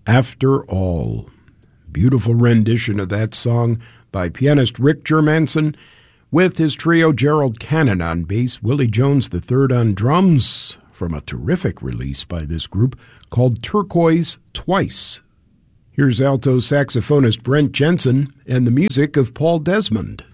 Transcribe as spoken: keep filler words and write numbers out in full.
After All. Beautiful rendition of that song by pianist Rick Germanson with his trio Gerald Cannon on bass, Willie Jones the third on drums, from a terrific release by this group called Turquoise Twice. Here's alto saxophonist Brent Jensen and the music of Paul Desmond.